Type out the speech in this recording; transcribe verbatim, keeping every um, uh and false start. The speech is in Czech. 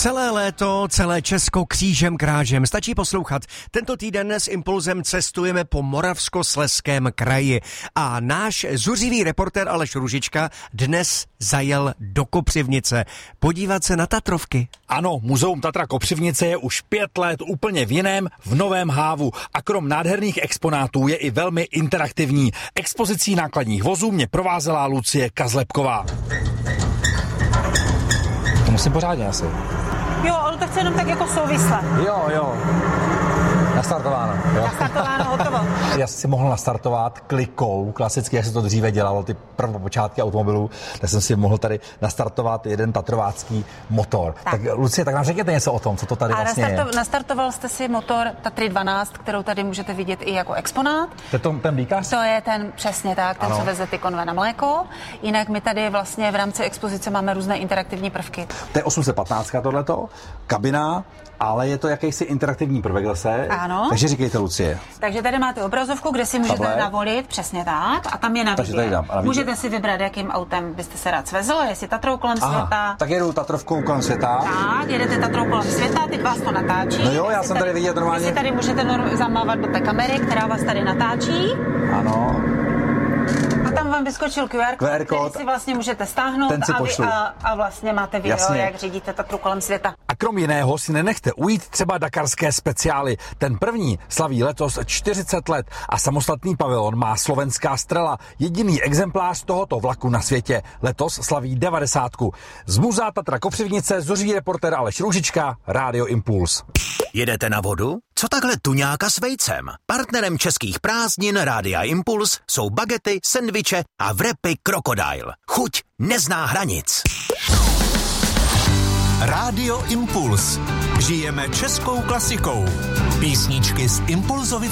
Celé léto, celé Česko křížem krážem. Stačí poslouchat. Tento týden s Impulzem cestujeme po Moravskoslezském kraji. A náš zuřivý reportér Aleš Růžička dnes zajel do Kopřivnice podívat se na Tatrovky. Ano, Muzeum Tatra Kopřivnice je už pět let úplně v jiném, v novém hávu. A krom nádherných exponátů je i velmi interaktivní. Expozicí nákladních vozů mě provázela Lucie Kazlepková. To musím pořádně asi. Jo, ale to chce jenom tak jako souvisle. Jo, jo. Nastartováno. Jo. Nastartováno, hotovo. Já si mohl nastartovat klikou, klasicky, jak se to dříve dělalo, ty prvopočátky automobilů, tak jsem si mohl tady nastartovat jeden tatrovácký motor. Tak, tak Lucie, tak nám řekněte něco o tom, co to tady a vlastně nastarto- je. nastartoval jste si motor Tatry dvanáct, kterou tady můžete vidět i jako exponát. To je to, ten blíkař? To je ten, přesně tak, ten, ano. co veze ty konve na mléko. Jinak my tady vlastně v rámci expozice máme různé interaktivní prvky. To je osm set patnáct tohleto, kabina, ale je to jakýsi interaktivní prvek zase. Ano. Takže říkejte, Lucie. Takže tady máte obrazovku, kde si můžete Tablet. navolit, přesně tak, a tam je na Takže tady dám, a na můžete si vybrat, jakým autem byste se rád svezl, jestli Tatrou kolem Aha, světa. tak jedu Tatrovkou kolem světa. Tak, jedete Tatrou kolem světa, teď vás to natáčí. No jo, já Vy si jsem tady vidět normálně. Vy si tady můžete nor- zamávat do té kamery, která vás tady natáčí. Ano. A tam vám vyskočil Q R kód, Q R kód, který si vlastně můžete stáhnout ten si a, vy, pošlu. a, a vlastně máte video, Jasně. jak řídíte Tatru kolem světa. A krom jiného si nenechte ujít třeba dakarské speciály. Ten první slaví letos čtyřicet let a samostatný pavilon má slovenská Strela. Jediný exemplář tohoto vlaku na světě. Letos slaví devadesátku. Z Muzea Tatra Kopřivnice zuří reportér Aleš Růžička, Rádio Impuls. Jedete na vodu? Co takhle tuňáka s vejcem? Partnerem českých prázdnin Rádia Impuls jsou bagety, sendviče a wrapy Crocodile. Chuť nezná hranic. Rádio Impuls. Žijeme českou klasikou. Písničky z Impulzovy